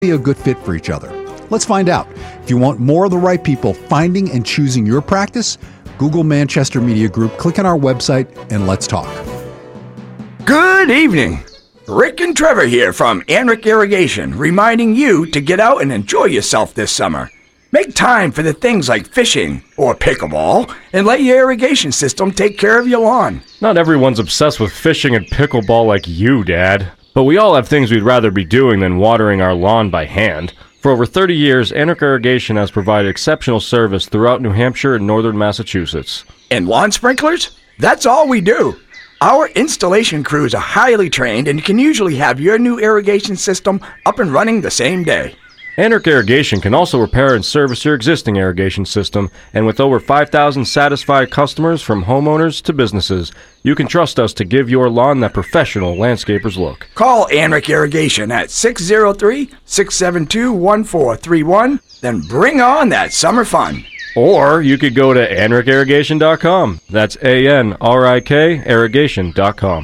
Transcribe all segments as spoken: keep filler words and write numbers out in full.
be a good fit for each other? Let's find out. If you want more of the right people finding and choosing your practice, Google Manchester Media Group, click on our website, and let's talk. Good evening. Rick and Trevor here from Anric Irrigation, reminding you to get out and enjoy yourself this summer. Make time for the things like fishing or pickleball and let your irrigation system take care of your lawn. Not everyone's obsessed with fishing and pickleball like you, Dad. But we all have things we'd rather be doing than watering our lawn by hand. For over thirty years, Anric Irrigation has provided exceptional service throughout New Hampshire and northern Massachusetts. And lawn sprinklers? That's all we do. Our installation crews are highly trained and can usually have your new irrigation system up and running the same day. Anric Irrigation can also repair and service your existing irrigation system, and with over five thousand satisfied customers from homeowners to businesses, you can trust us to give your lawn that professional landscaper's look. Call Anric Irrigation at six oh three, six seven two, one four three one, then bring on that summer fun. Or you could go to anric irrigation dot com. That's A N R I K irrigation dot com.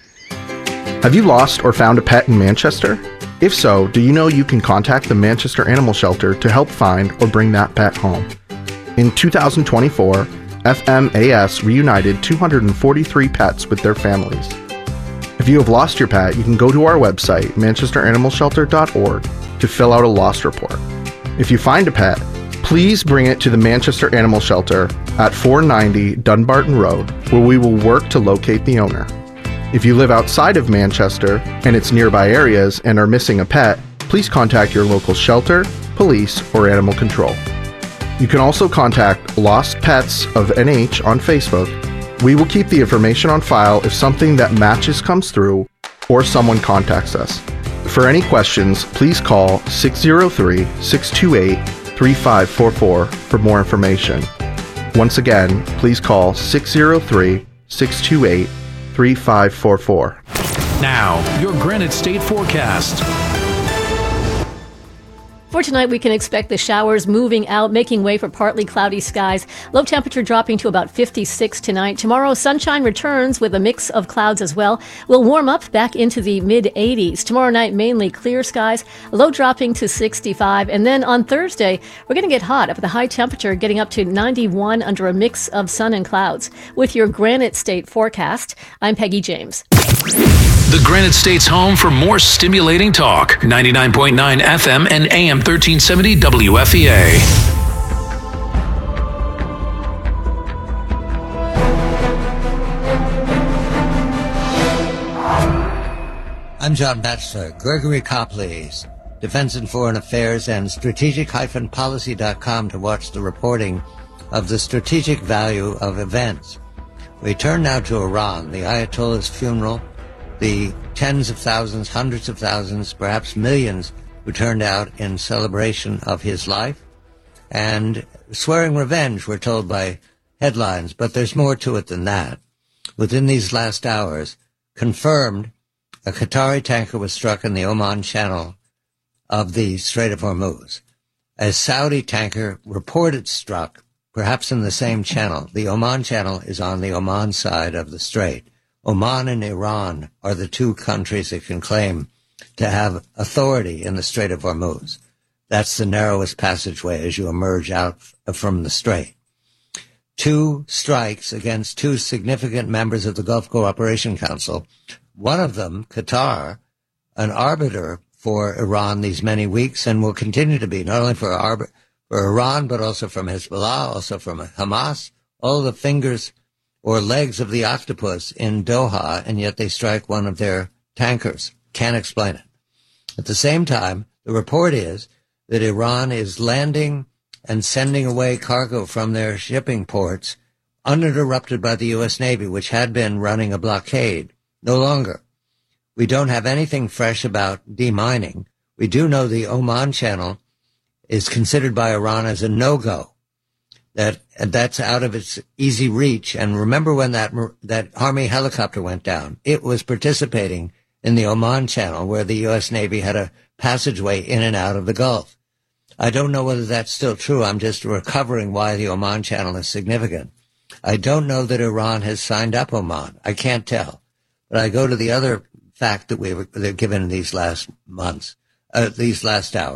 Have you lost or found a pet in Manchester? If so, do you know you can contact the Manchester Animal Shelter to help find or bring that pet home? In two thousand twenty-four, F M A S reunited two hundred forty-three pets with their families. If you have lost your pet, you can go to our website, manchester animal shelter dot org, to fill out a lost report. If you find a pet, please bring it to the Manchester Animal Shelter at four ninety Dunbarton Road, where we will work to locate the owner. If you live outside of Manchester and its nearby areas and are missing a pet, please contact your local shelter, police, or animal control. You can also contact Lost Pets of N H on Facebook. We will keep the information on file if something that matches comes through or someone contacts us. For any questions, please call six oh three, six two eight, three five four four for more information. Once again, please call six oh three, six two eight, three five four four. Now, your Granite State forecast. For tonight, we can expect the showers moving out, making way for partly cloudy skies. Low temperature dropping to about fifty-six tonight. Tomorrow, sunshine returns with a mix of clouds as well. We'll warm up back into the mid eighties. Tomorrow night, mainly clear skies. Low dropping to sixty-five. And then on Thursday, we're going to get hot up with a high temperature getting up to ninety-one under a mix of sun and clouds. With your Granite State forecast, I'm Peggy James. The Granite State's home for more stimulating talk. ninety-nine point nine F M and A M thirteen seventy W F E A. I'm John Batchelor. Gregory Copley's Defense and Foreign Affairs and strategic dash policy dot com to watch the reporting of the strategic value of events. We turn now to Iran, the Ayatollah's funeral, the tens of thousands, hundreds of thousands, perhaps millions who turned out in celebration of his life, and swearing revenge, we're told by headlines, but there's more to it than that. Within these last hours, confirmed a Qatari tanker was struck in the Oman Channel of the Strait of Hormuz. A Saudi tanker reported struck, perhaps in the same channel. The Oman Channel is on the Oman side of the strait. Oman and Iran are the two countries that can claim to have authority in the Strait of Hormuz. That's the narrowest passageway as you emerge out from the strait. Two strikes against two significant members of the Gulf Cooperation Council. One of them, Qatar, an arbiter for Iran these many weeks and will continue to be, not only for, Ar- for Iran, but also from Hezbollah, also from Hamas, all the fingers or legs of the octopus in Doha, and yet they strike one of their tankers. Can't explain it. At the same time, the report is that Iran is landing and sending away cargo from their shipping ports uninterrupted by the U S Navy, which had been running a blockade. No longer. We don't have anything fresh about demining. We do know the Oman Channel is considered by Iran as a no-go. That that's out of its easy reach. And remember when that that Army helicopter went down? It was participating in the Oman Channel, where the U S Navy had a passageway in and out of the Gulf. I don't know whether that's still true. I'm just recovering why the Oman Channel is significant. I don't know that Iran has signed up Oman. I can't tell. But I go to the other fact that we were given in these last months. uh, these last hours.